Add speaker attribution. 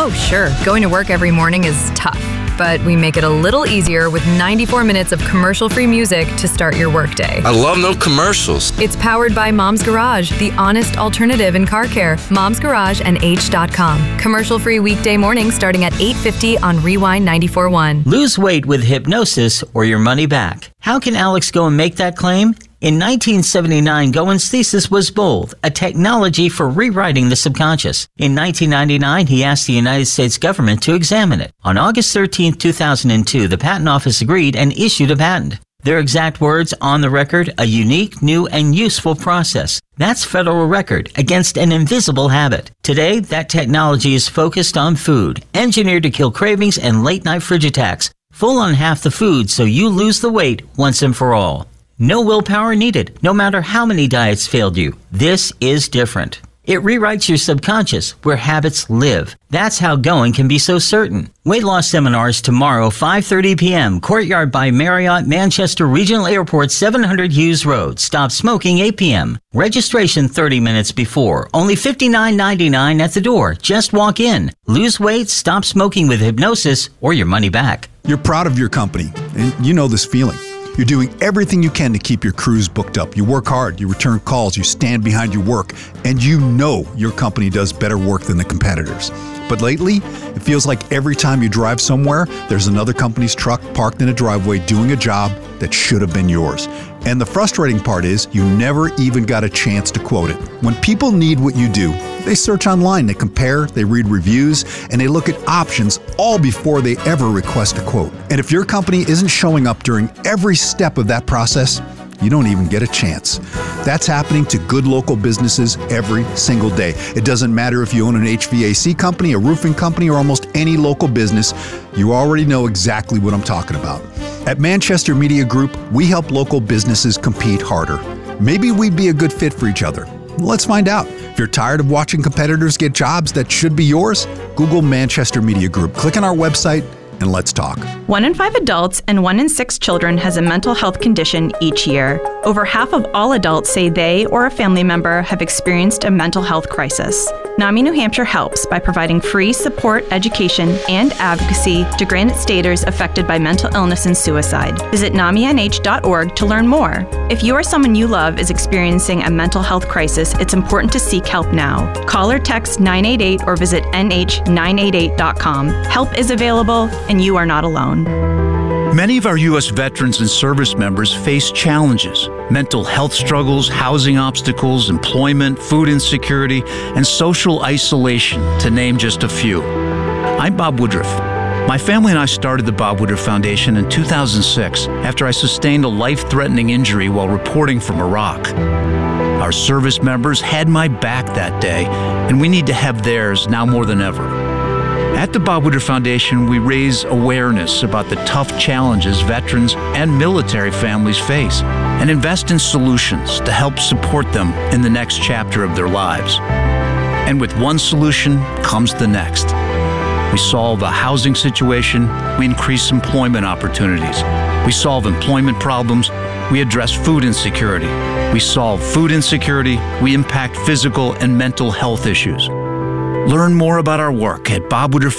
Speaker 1: Oh, sure. Going to work every morning is tough, but we make it a little easier with 94 minutes of commercial-free music to start your workday.
Speaker 2: I love no commercials.
Speaker 1: It's powered by Mom's Garage, the honest alternative in car care. Mom's Garage and H.com. Commercial-free weekday mornings starting at 8:50 on Rewind 94.1.
Speaker 3: Lose weight with hypnosis or your money back. How can Alex Goen make that claim? In 1979, Goen's thesis was bold, a technology for rewriting the subconscious. In 1999, he asked the United States government to examine it. On August 13, 2002, the Patent Office agreed and issued a patent. Their exact words on the record, a unique, new, and useful process. That's federal record against an invisible habit. Today, that technology is focused on food, engineered to kill cravings and late-night fridge attacks. Full on half the food so you lose the weight once and for all. No willpower needed, no matter how many diets failed you. This is different. It rewrites your subconscious where habits live. That's how Goen can be so certain. Weight loss seminars tomorrow, 5:30 p.m. Courtyard by Marriott, Manchester Regional Airport, 700 Hughes Road. Stop smoking, 8 p.m. Registration 30 minutes before. Only $59.99 at the door. Just walk in. Lose weight, stop smoking with hypnosis, or your money back.
Speaker 4: You're proud of your company, and you know this feeling. You're doing everything you can to keep your crews booked up. You work hard, you return calls, you stand behind your work, and you know your company does better work than the competitors. But lately, it feels like every time you drive somewhere, there's another company's truck parked in a driveway doing a job that should have been yours. And the frustrating part is you never even got a chance to quote it. When people need what you do, they search online, they compare, they read reviews, and they look at options all before they ever request a quote. And if your company isn't showing up during every step of that process, you don't even get a chance. That's happening to good local businesses every single day. It doesn't matter if you own an HVAC company, a roofing company, or almost any local business, you already know exactly what I'm talking about. At Manchester Media Group, we help local businesses compete harder. Maybe we'd be a good fit for each other. Let's find out. If you're tired of watching competitors get jobs that should be yours, Google Manchester Media Group. Click on our website and let's talk.
Speaker 5: 1 in 5 adults and 1 in 6 children has a mental health condition each year. Over half of all adults say they or a family member have experienced a mental health crisis. NAMI New Hampshire helps by providing free support, education, and advocacy to Granite Staters affected by mental illness and suicide. Visit NAMINH.org to learn more. If you or someone you love is experiencing a mental health crisis, it's important to seek help now. Call or text 988 or visit nh988.com. Help is available, and you are not alone.
Speaker 6: Many of our U.S. veterans and service members face challenges: mental health struggles, housing obstacles, employment, food insecurity, and social isolation, to name just a few. I'm Bob Woodruff. My family and I started the Bob Woodruff Foundation in 2006 after I sustained a life-threatening injury while reporting from Iraq. Our service members had my back that day, and we need to have theirs now more than ever. At the Bob Woodruff Foundation, we raise awareness about the tough challenges veterans and military families face and invest in solutions to help support them in the next chapter of their lives. And with one solution comes the next. We solve a housing situation, we increase employment opportunities. We solve employment problems, we address food insecurity. We solve food insecurity, we impact physical and mental health issues. Learn more about our work at Bob Woodruff